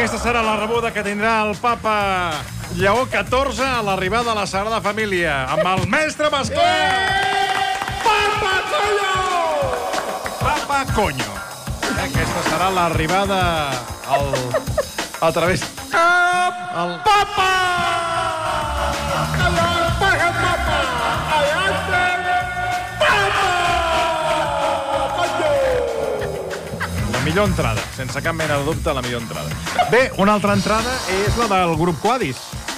Aquesta serà la rebuda que tindrà el papa Lleó XIV a l'arribada a la Sagrada Família, amb el mestre Mascó! Papa Coño! Papa Coño. Aquesta serà l'arribada a través... El papa! La millor entrada, sense cap mena de dubte, la millor entrada. Bé, una altra entrada és la del grup Quadis.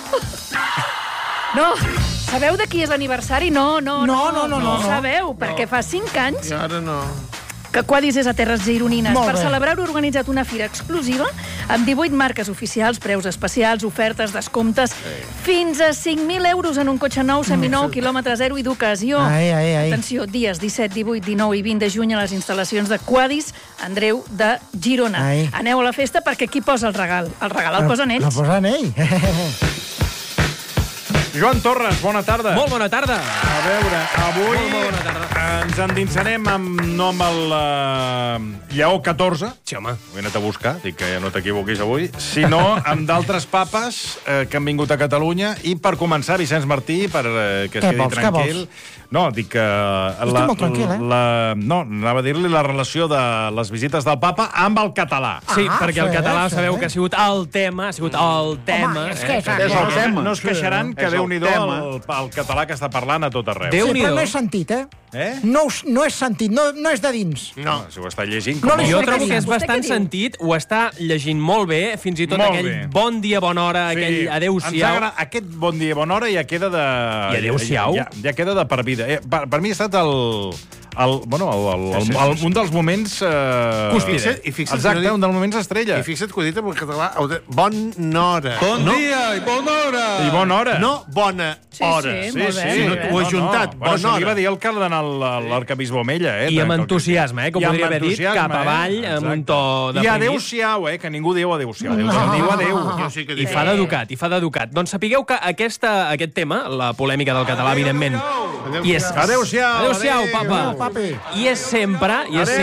No, sabeu de qui és l'aniversari? No. Sabeu, perquè fa 5 anys... I ara no. Que Quadis és a Terres Gironines. Per celebrar-ho ha organitzat una fira exclusiva amb 18 marques oficials, preus especials, ofertes, descomptes, fins a 5.000 euros en un cotxe nou, seminou, quilòmetre zero i d'ocasió. Atenció, dies 17, 18, 19 i 20 de juny a les instal·lacions de Quadis Andreu de Girona. Aneu a la festa perquè qui posa el regal? El regal el posen ells. El posen ells. Joan Torres, bona tarda. Molt bona tarda. A veure, avui Molt bona tarda. ens endinsarem no amb el Lleó XIV. Sí, home. Ho he anat a buscar, dic que no t'equivoquis avui, sinó amb d'altres papes que han vingut a Catalunya. I per començar, Vicenç Martí, per que es quedi tranquil. No, dic que... Estic molt tranquil, No, anava a dir-li la relació de les visites del papa amb el català. Sí, perquè el català sabeu que ha sigut el tema, Home, és que és el tema. No es queixaran que Déu-n'hi-do el català que està parlant a tot arreu. Sí, però no és sentit, No és sentit, no és de dins. No, si ho està llegint... Jo trobo que és bastant sentit, ho està llegint molt bé, fins i tot aquell bon dia, bona hora, aquell adéu-siau. Aquest bon dia, bona hora ja queda de... I adéu-siau. Ja queda de per vida. Per mi ha estat un dels moments... Cúspide. Exacte, un dels moments estrella. I fixa't que ho he dit en català. Bon hora. Bon dia i bona hora. I bona hora. No bona hora. Sí, ho he juntat. Bona hora. Li va dir el cardenal l'arcabisbe Omella. I amb entusiasme, que ho podria haver dit cap avall, amb un to de... I adéu-siau, que ningú diu adéu-siau. Diu adéu. I fa d'educat, Doncs sapigueu que aquest tema, la polèmica del català, evidentment, i és... Adéu-siau, papa. I és sempre...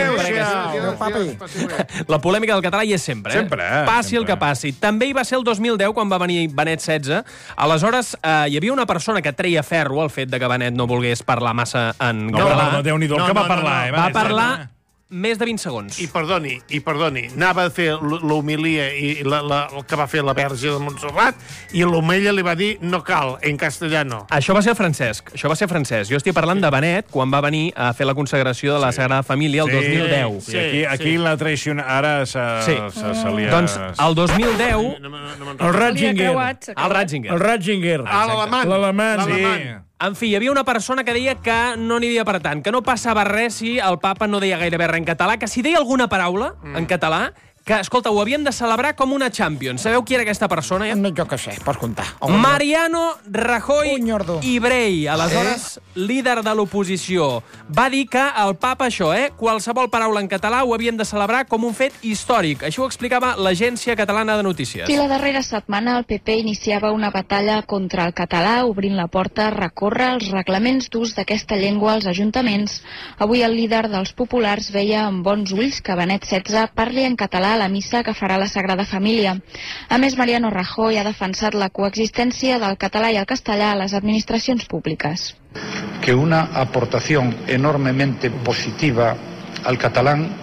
La polèmica del català hi és sempre. Passi el que passi. També hi va ser el 2010, quan va venir Benet XVI. Aleshores, hi havia una persona que treia ferro al fet de que Benet no volgués parlar massa en català. No, Déu-n'hi-do el que va parlar. Va parlar més de 20 segons. I perdoni, anava a fer l'homilia i el que va fer la Verge de Montserrat, i l'Omella li va dir no cal, en castellano. Això va ser Francesc. Jo estic parlant de Benet, quan va venir a fer la consagració de la Sagrada Família el 2010. I aquí la traïció ara se li ha... Doncs el 2010... El Ratzinger. El Ratzinger. L'alemany. Sí. En fi, hi havia una persona que deia que no n'hi havia per tant, que no passava res si el papa no deia gairebé res en català, que si deia alguna paraula en català, que, escolta, ho havien de celebrar com una Champions. Sabeu qui era aquesta persona? Jo què sé, pots comptar. Mariano Rajoy i Brey, aleshores líder de l'oposició. Va dir que el papa qualsevol paraula en català ho havien de celebrar com un fet històric. Això ho explicava l'Agència Catalana de Notícies. I la darrera setmana el PP iniciava una batalla contra el català, obrint la porta a recórrer els reglaments d'ús d'aquesta llengua als ajuntaments. Avui el líder dels populars veia amb bons ulls que Benet XVI parli en català a la missa que farà la Sagrada Família. A més, Mariano Rajoy ha defensat la coexistència del català i el castellà a les administracions públiques. Que una aportación enormemente positiva al catalán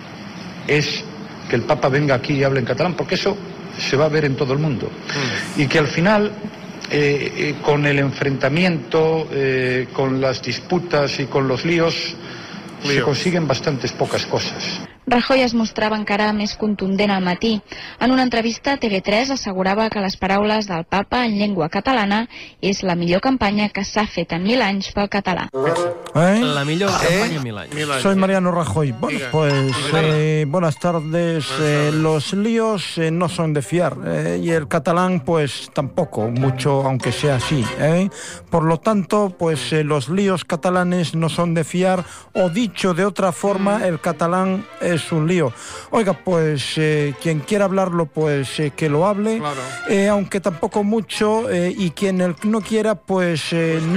es que el Papa venga aquí y hable en catalán, porque eso se va a ver en todo el mundo. Y que al final, con el enfrentamiento, con las disputas y con los líos, se consiguen bastantes pocas cosas. Rajoy es mostrava encara més contundent al matí. En una entrevista a TV3 assegurava que les paraules del papa en llengua catalana és la millor campanya que s'ha fet en 1000 anys pel català. La millor campanya en 1000 anys. Soy Mariano Rajoy. Bueno, pues buenas tardes. Los líos no son de fiar y el catalán pues tampoco, mucho aunque sea así. Por lo tanto, pues los líos catalanes no son de fiar, o dicho de otra forma, el catalán es un lío. Oiga, pues quien quiera hablarlo, pues que lo hable, aunque tampoco mucho, y quien no quiera, pues no.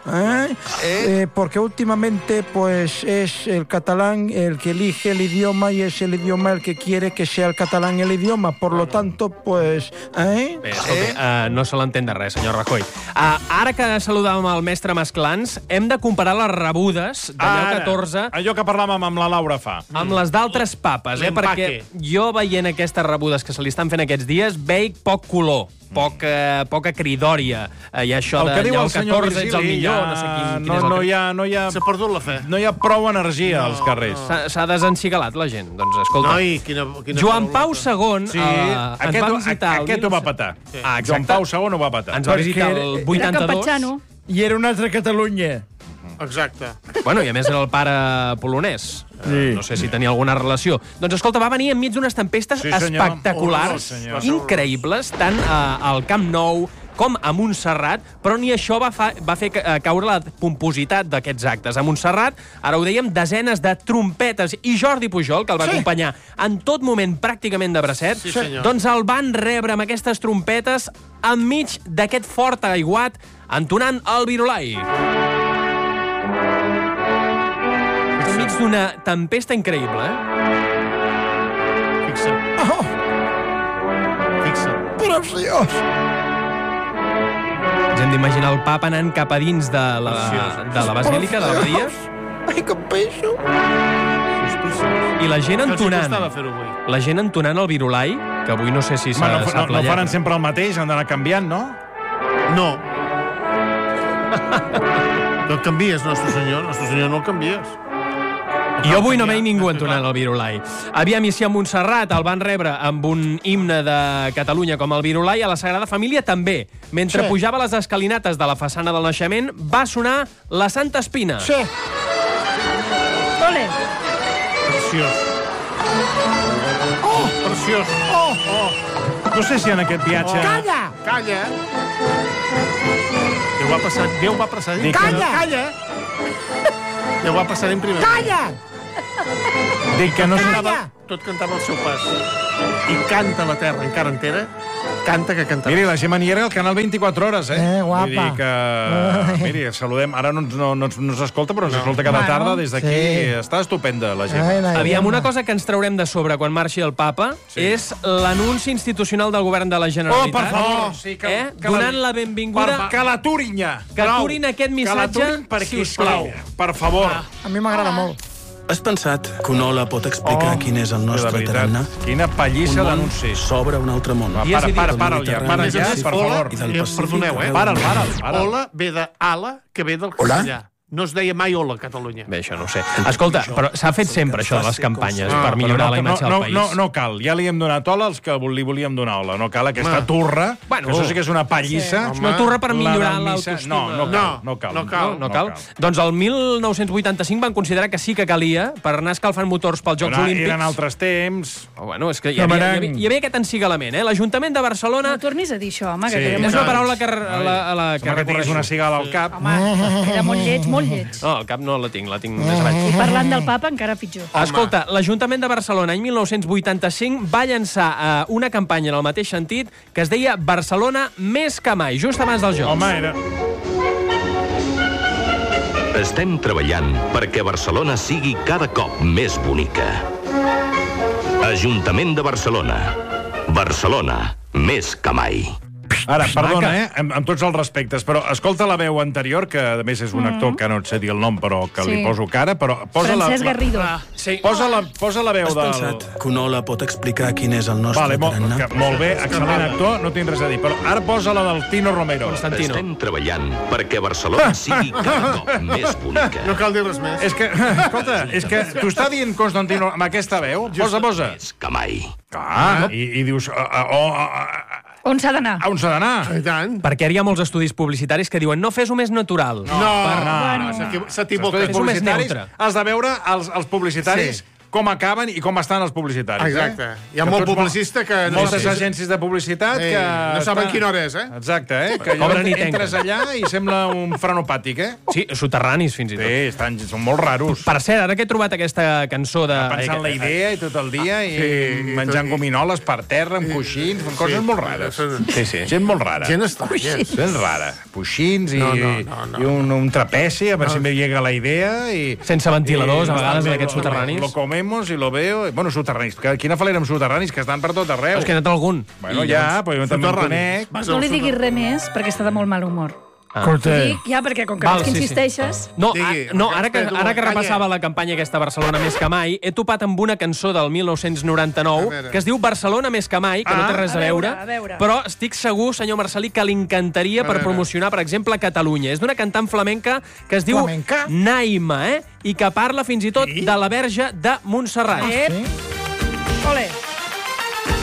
porque últimamente pues es el catalán el que elige el idioma y es el idioma el que quiere que sea el catalán el idioma. Por lo tanto, pues... Bé, escolti, no se l'entén de res, senyor Rajoy. Ara que saludàvem el mestre Masclans, hem de comparar les rebudes de Lleó XIV... Allò que parlàvem amb la Laura fa. Amb les d'altres papes, perquè jo veient aquestes rebudes que se li estan fent aquests dies, veig poc color, poca cridòria. I això de Lleó XIV ets el millor, no sé quin és el... S'ha perdut la fe. No hi ha prou energia als carrers. S'ha desencigalat la gent. Doncs, escolta, Joan Pau II ens va visitar... Aquest ho va petar. Joan Pau II ho va petar. Ens va visitar el 82. I era una altra Catalunya. Exacte. Bueno, i a més era el pare polonès. No sé si tenia alguna relació. Doncs escolta, va venir enmig d'unes tempestes espectaculars, increïbles, tant al Camp Nou com a Montserrat, però ni això va fer caure la pompositat d'aquests actes. A Montserrat, ara ho dèiem, desenes de trompetes i Jordi Pujol, que el va acompanyar en tot moment pràcticament de bracet, doncs el van rebre amb aquestes trompetes enmig d'aquest fort aiguat, entonant el Virolai. Enmig d'una tempesta increïble, Fixa't. Fixa't. Preciós! Ens hem d'imaginar el papa anant cap a dins de la basílica, de l'abadia. Ai, que peixo! I la gent entonant. La gent entonant el Virolai, que avui no sé si s'ha No faran sempre el mateix, han d'anar canviant, no? No. No el canvies, Nostre Senyor no el canvies. Jo avui no veig ningú entonant el Virolai. Aviam, i si a Montserrat el van rebre amb un himne de Catalunya com el Virolai, a la Sagrada Família també. Mentre pujava les escalinates de la façana del naixement, va sonar la Santa Espina. Sí. Ole! Preciós. Preciós. No sé si en aquest viatge... Calla! Déu va passar dins. Calla! Déu va passar en primer. Calla! Dic que no sé... Tot cantava al seu pas. I canta la terra encara entera. Canta que canta. Miri, la Gemma Nierga al canal 24 hores, guapa. Vull dir que... Miri, saludem. Ara no ens escolta, però ens escolta cada tarda des d'aquí. Està estupenda, la Gemma. Aviam, una cosa que ens traurem de sobre quan marxi el papa és l'anunci institucional del govern de la Generalitat. Per favor! Sí, donant la benvinguda... Que l'aturin ja! Que aturin aquest missatge, sisplau. Per favor. A mi m'agrada molt. Has pensat que un hola pot explicar quin és el nostre tarannà? Quina pallissa d'anunci. S'obre un altre món. Para-el ja, per favor. Perdoneu, Para-el. Hola ve d'ala, que ve del castellà. No es deia mai hola a Catalunya. Bé, això no ho sé. Escolta, però s'ha fet sempre això de les campanyes per millorar la imatge del país. No cal. Ja li hem donat hola als que li volíem donar hola. No cal aquesta turra, que això sí que és una pallissa. Una turra per millorar l'autoestima. No cal. Doncs el 1985 van considerar que sí que calia per anar escalfant motors pels Jocs Olímpics. Eren altres temps. Bueno, és que hi havia aquest encigalament. L'Ajuntament de Barcelona... No tornis a dir això, home. És una paraula que recorreix una cigala al cap. Home, era molt lleig, molt lleig. No, al cap no la tinc més avall. I parlant del papa, encara pitjor. Escolta, l'Ajuntament de Barcelona, any 1985, va llançar una campanya en el mateix sentit que es deia Barcelona més que mai, just abans del Jocs. Home, era... Estem treballant perquè Barcelona sigui cada cop més bonica. Ajuntament de Barcelona. Barcelona més que mai. Ara, perdona, amb tots els respectes, però escolta la veu anterior, que a més és un actor que no et sé dir el nom, però que li poso cara, però posa Francesc Garrido. Posa la veu del... Has pensat que un hola pot explicar quin és el nostre tarannà? Molt bé, excel·lent actor, no tinc res a dir, però ara posa la del Tino Romero. Estem treballant perquè Barcelona sigui cada cop més bonica. No cal dir res més. És que, escolta, t'ho està dient Constantino amb aquesta veu? Posa. Més que mai. I dius... On s'ha d'anar? On s'ha d'anar? I tant. Perquè hi ha molts estudis publicitaris que diuen no fes-ho més natural. No, s'equivoca. Estudis publicitaris, has de veure els publicitaris com acaben i com estan els publicitaris. Exacte. Hi ha molt publicista que... Moltes agències de publicitat que... No saben quina hora és, Exacte, que entres allà i sembla un frenopàtic, Sí, soterranis, fins i tot. Sí, són molt raros. Per cert, ara que he trobat aquesta cançó de... Pensant la idea i tot el dia i menjant gominoles per terra, amb coixins, coses molt rares. Sí. Gent molt rara. Gent estranya. Gent rara. Coixins i un trapeci, a veure si me llega la idea. Sense ventiladors, a vegades, en aquests soterranis. Lo comemos y lo veo... Bueno, soterranis. Quina falera amb soterranis, que estan per tot arreu. Has quedat algun. Bueno, ja, però jo també en conec. No li diguis res més, perquè està de molt mal humor. Dic, ja, perquè com que no insisteixes... No, ara que repassava la campanya aquesta Barcelona més que mai, he topat amb una cançó del 1999 que es diu Barcelona més que mai, que no té res a veure, però estic segur, senyor Marcelí, que li encantaria per promocionar, per exemple, Catalunya. És d'una cantant flamenca que es diu Naima, i que parla fins i tot de la Verge de Montserrat. Ole!